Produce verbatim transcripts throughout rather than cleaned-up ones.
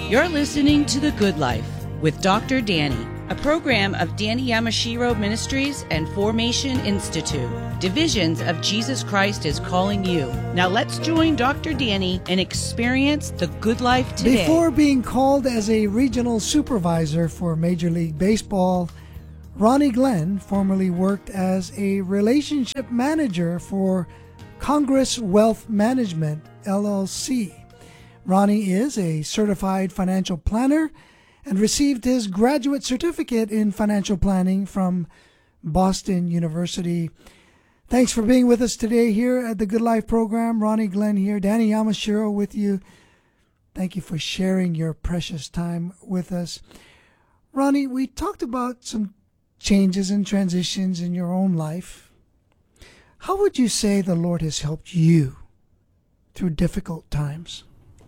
You're listening to The Good Life with Doctor Danny, a program of Danny Yamashiro Ministries and Formation Institute. Divisions of Jesus Christ is calling you. Now let's join Doctor Danny and experience the good life today. Before being called as a regional supervisor for Major League Baseball, Ronnie Glenn formerly worked as a relationship manager for Congress Wealth Management, L L C. Ronnie is a certified financial planner and received his graduate certificate in financial planning from Boston University. Thanks for being with us today here at the Good Life program. Ronnie Glenn here, Danny Yamashiro with you. Thank you for sharing your precious time with us. Ronnie, we talked about some changes and transitions in your own life. How would you say the Lord has helped you through difficult times?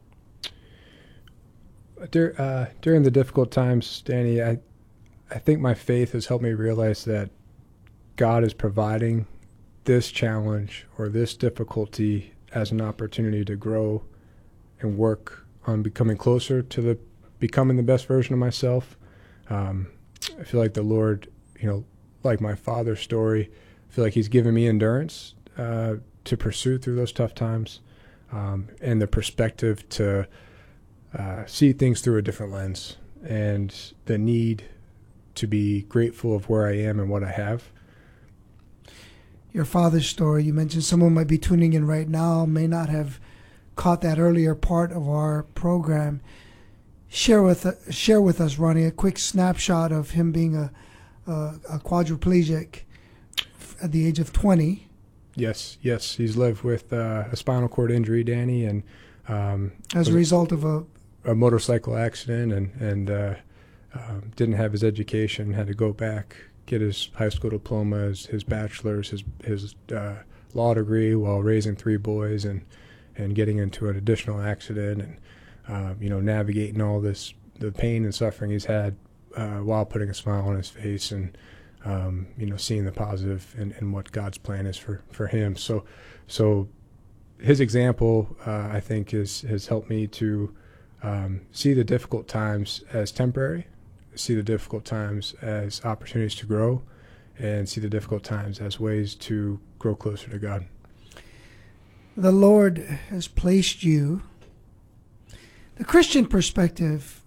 Dur- uh, during the difficult times, Danny, I, I think my faith has helped me realize that God is providing this challenge or this difficulty as an opportunity to grow and work on becoming closer to the becoming the best version of myself. Um, I feel like the Lord, you know, like my father's story, I feel like he's given me endurance uh, to pursue through those tough times um, and the perspective to Uh, see things through a different lens and the need to be grateful of where I am and what I have. Your father's story, you mentioned someone might be tuning in right now, may not have caught that earlier part of our program. Share with uh, share with us, Ronnie, a quick snapshot of him being a, a, a quadriplegic at the age of twenty. Yes, yes. He's lived with uh, a spinal cord injury, Danny, and um, as a result of a a motorcycle accident and, and uh, um, didn't have his education, had to go back, get his high school diploma, his, his bachelor's, his, his uh, law degree while raising three boys and, and getting into an additional accident and, uh, you know, navigating all this, the pain and suffering he's had uh, while putting a smile on his face and, um, you know, seeing the positive in, in what God's plan is for, for him. So, so his example, uh, I think, is, has helped me to Um, see the difficult times as temporary, see the difficult times as opportunities to grow, and see the difficult times as ways to grow closer to God. The Lord has placed you. The Christian perspective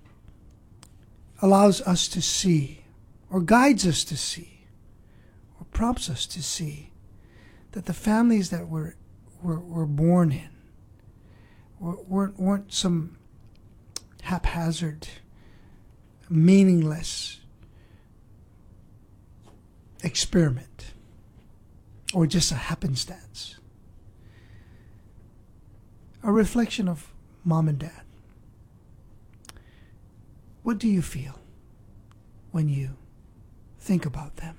allows us to see, or guides us to see, or prompts us to see that the families that we're, we're, we're born in weren't, weren't some haphazard, meaningless experiment or just a happenstance. A reflection of mom and dad. What do you feel when you think about them?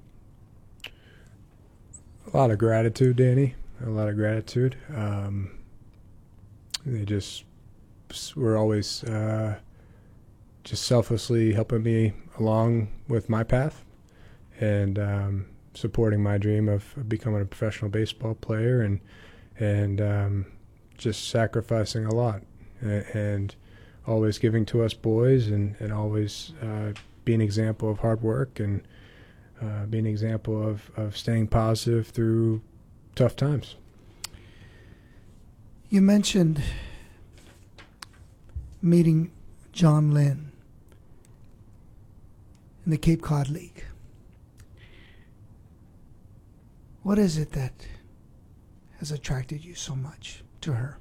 A lot of gratitude, Danny. A lot of gratitude. Um, they just were always uh, just selflessly helping me along with my path and um, supporting my dream of becoming a professional baseball player and and um, just sacrificing a lot and, and always giving to us boys and, and always uh, being an example of hard work and uh, being an example of, of staying positive through tough times. You mentioned meeting John Lynn in the Cape Cod League. What is it that has attracted you so much to her?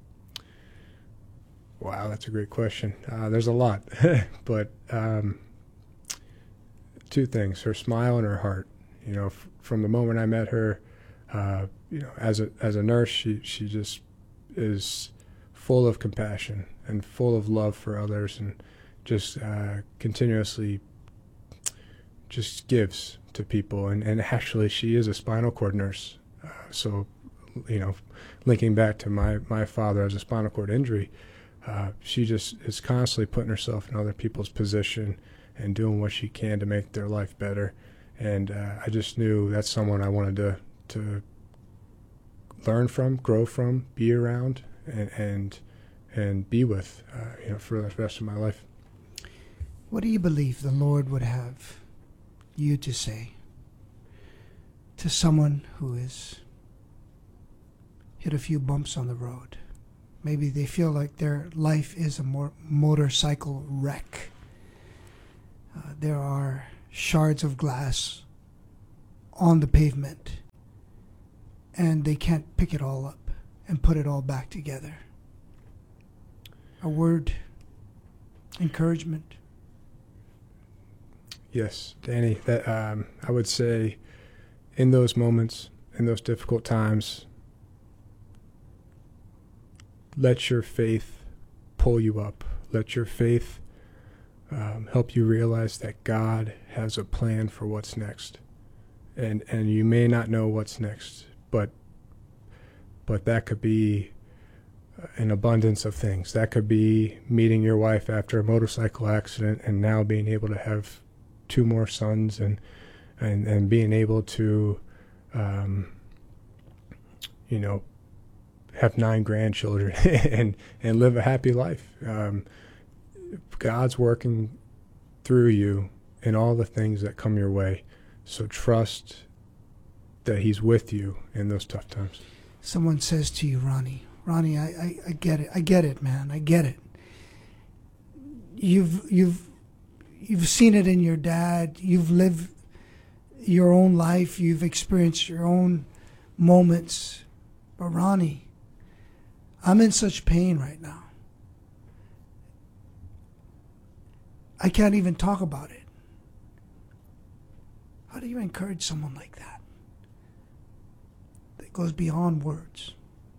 Wow, that's a great question. Uh, there's a lot, but um, two things: her smile and her heart. You know, f- from the moment I met her, uh, you know, as a as a nurse, she she just is full of compassion and full of love for others, and just uh, continuously just gives to people. And, and actually, she is a spinal cord nurse. Uh, so, you know, linking back to my, my father as a spinal cord injury, uh, she just is constantly putting herself in other people's position and doing what she can to make their life better. And uh, I just knew that's someone I wanted to to learn from, grow from, be around, and and, and be with, uh, you know, for the rest of my life. What do you believe the Lord would have you to say to someone who has hit a few bumps on the road? Maybe they feel like their life is a more motorcycle wreck. Uh, there are shards of glass on the pavement, and they can't pick it all up and put it all back together. A word, encouragement. Yes, Danny, that um, I would say in those moments, in those difficult times, let your faith pull you up. Let your faith um, help you realize that God has a plan for what's next. And and you may not know what's next, but but that could be an abundance of things. That could be meeting your wife after a motorcycle accident and now being able to have two more sons, and and, and being able to, um, you know, have nine grandchildren and, and live a happy life. Um, God's working through you in all the things that come your way. So trust that he's with you in those tough times. Someone says to you, Ronnie, Ronnie, I, I, I get it. I get it, man. I get it. You've you've you've seen it in your dad. You've lived your own life. You've experienced your own moments. But Ronnie, I'm in such pain right now. I can't even talk about it. How do you encourage someone like that? That goes beyond words.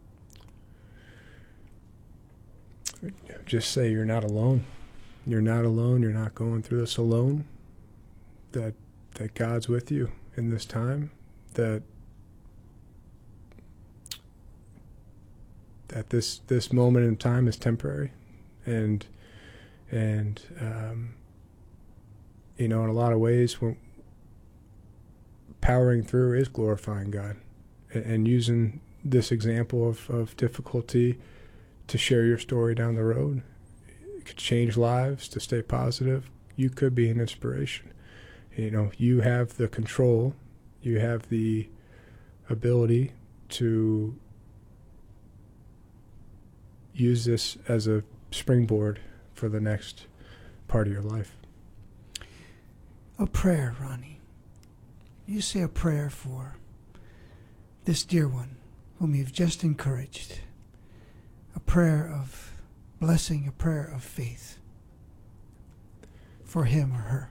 Just say you're not alone. You're not alone. You're not going through this alone. That that God's with you in this time. That that this this moment in time is temporary, and and um, you know, in a lot of ways, when powering through is glorifying God, and, and using this example of, of difficulty to share your story down the road. It could change lives, to stay positive. You could be an inspiration. You know, you have the control, you have the ability to use this as a springboard for the next part of your life. A prayer, Ronnie. You say a prayer for this dear one whom you've just encouraged. A prayer of blessing, a prayer of faith for him or her.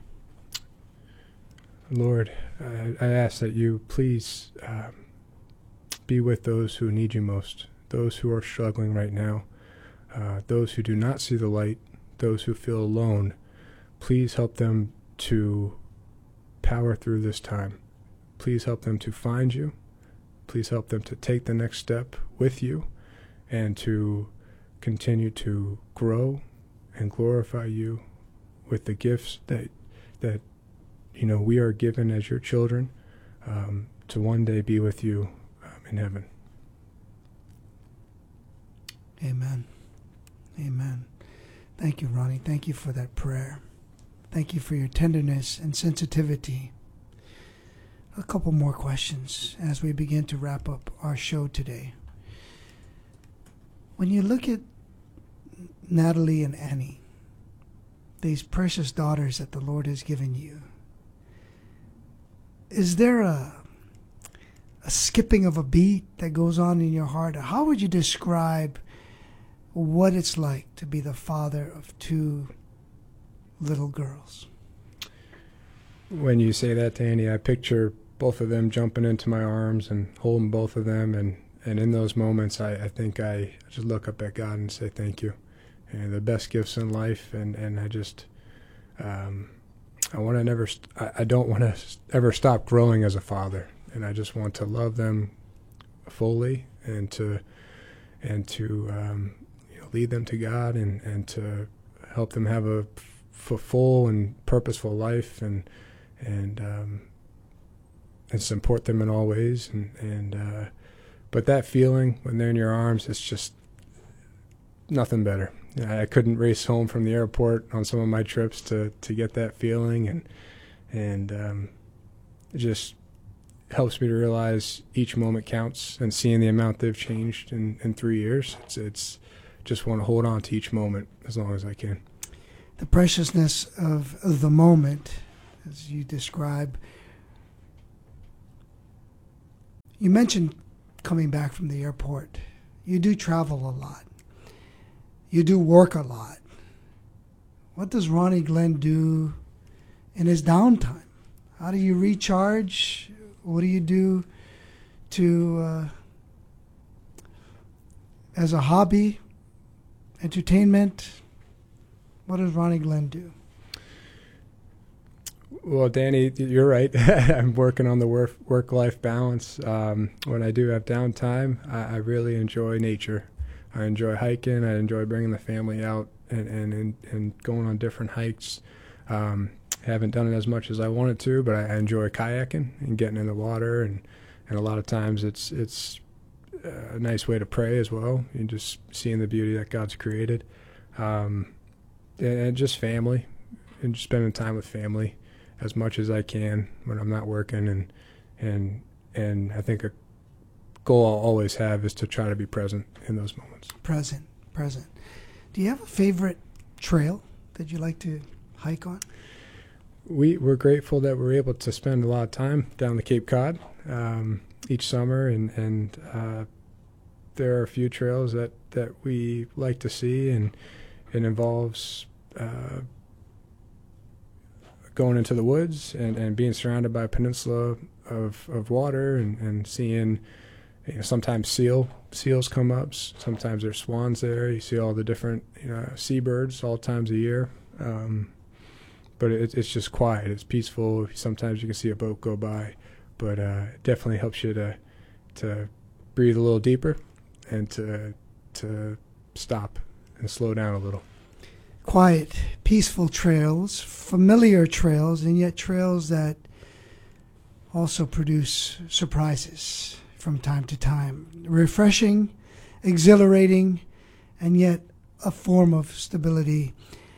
Lord, I, I ask that you please um, be with those who need you most, those who are struggling right now, uh, those who do not see the light, those who feel alone. Please help them to power through this time. Please help them to find you. Please help them to take the next step with you and to continue to grow and glorify you with the gifts that that you know we are given as your children, um, to one day be with you um, in heaven. Amen. Amen. Thank you, Ronnie. Thank you for that prayer. Thank you for your tenderness and sensitivity. A couple more questions as we begin to wrap up our show today. When you look at Natalie and Annie, these precious daughters that the Lord has given you, is there a a skipping of a beat that goes on in your heart? How would you describe what it's like to be the father of two little girls? When you say that, Danny, I picture both of them jumping into my arms and holding both of them, and, and in those moments, I, I think I just look up at God and say thank you. And the best gifts in life, and, and I just, um, I want to never, st- I, I don't want to ever stop growing as a father, and I just want to love them fully, and to, and to um, you know, lead them to God, and, and to help them have a f- full and purposeful life, and and um, and support them in all ways, and and uh, but that feeling when they're in your arms, it's just nothing better. I couldn't race home from the airport on some of my trips to, to get that feeling, and and um, it just helps me to realize each moment counts, and seeing the amount they've changed in, in three years. It's, it's just want to hold on to each moment as long as I can. The preciousness of, of the moment, as you describe. You mentioned coming back from the airport. You do travel a lot. You do work a lot. What does Ronnie Glenn do in his downtime? How do you recharge? What do you do to, uh, as a hobby, entertainment? What does Ronnie Glenn do? Well, Danny, you're right. I'm working on the work, work-life balance. Um, when I do have downtime, I, I really enjoy nature. I enjoy hiking. I enjoy bringing the family out and, and, and, and going on different hikes. Um, haven't done it as much as I wanted to, but I, I enjoy kayaking and getting in the water. And, and a lot of times it's it's a nice way to pray as well, and just seeing the beauty that God's created. Um, and, and just family, and just spending time with family as much as I can when I'm not working. And and and I think a goal I'll always have is to try to be present in those moments. Present, present. Do you have a favorite trail that you like to hike on? We, we're grateful that we're able to spend a lot of time down the Cape Cod um, each summer, and, and uh, there are a few trails that, that we like to see, and it involves uh, going into the woods and, and being surrounded by a peninsula of, of water, and, and seeing, you know, sometimes seal seals come up, sometimes there's swans there. You see all the different, you know, seabirds all times of year. Um, but it, it's just quiet. It's peaceful. Sometimes you can see a boat go by, but uh, it definitely helps you to to breathe a little deeper and to to stop and slow down a little. Quiet, peaceful trails, familiar trails, and yet trails that also produce surprises from time to time. Refreshing, exhilarating, and yet a form of stability.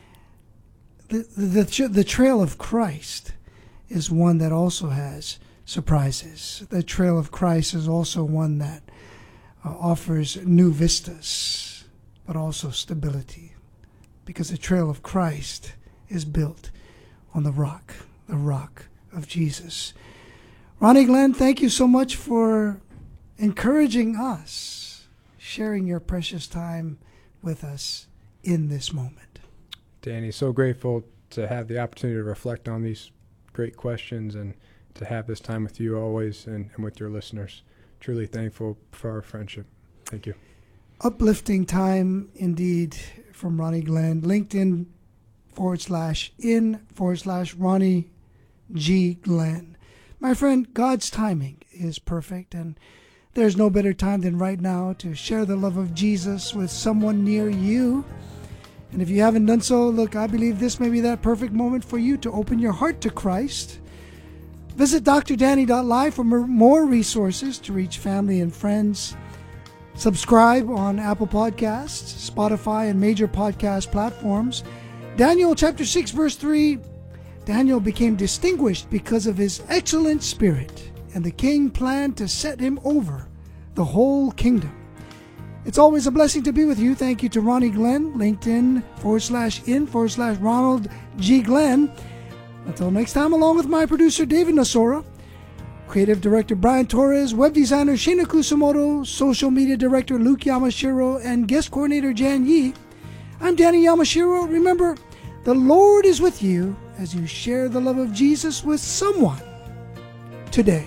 The, the, the, the trail of Christ is one that also has surprises. The trail of Christ is also one that uh, offers new vistas, but also stability. Because the trail of Christ is built on the rock, the rock of Jesus. Ronnie Glenn, thank you so much for encouraging us, sharing your precious time with us in this moment. Danny, so grateful to have the opportunity to reflect on these great questions and to have this time with you always, and, and with your listeners. Truly thankful for our friendship. Thank you. Uplifting time indeed from Ronnie Glenn. LinkedIn forward slash in forward slash Ronnie G. Glenn. My friend, God's timing is perfect, and there's no better time than right now to share the love of Jesus with someone near you. And if you haven't done so, look, I believe this may be that perfect moment for you to open your heart to Christ. Visit D R Danny dot live for more resources to reach family and friends. Subscribe on Apple Podcasts, Spotify, and major podcast platforms. Daniel chapter six, verse three, Daniel became distinguished because of his excellent spirit, and the king planned to set him over the whole kingdom. It's always a blessing to be with you. Thank you to Ronnie Glenn, LinkedIn forward slash in forward slash Ronald G. Glenn. Until next time, along with my producer David Nasora, creative director Brian Torres, web designer Shina Kusumoto, social media director Luke Yamashiro, and guest coordinator Jan Yi, I'm Danny Yamashiro. Remember, the Lord is with you as you share the love of Jesus with someone today.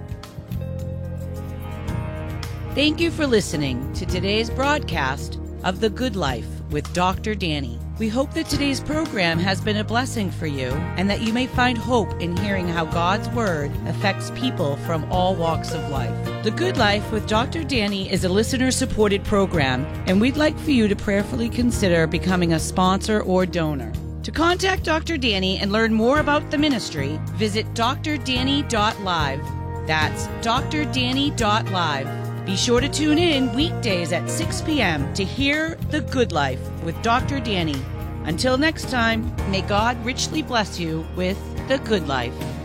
Thank you for listening to today's broadcast of The Good Life with Doctor Danny. We hope that today's program has been a blessing for you, and that you may find hope in hearing how God's Word affects people from all walks of life. The Good Life with Doctor Danny is a listener-supported program, and we'd like for you to prayerfully consider becoming a sponsor or donor. To contact Doctor Danny and learn more about the ministry, visit D R Danny dot live. That's D R Danny dot live. Be sure to tune in weekdays at six p.m. to hear The Good Life with Doctor Danny. Until next time, may God richly bless you with The Good Life.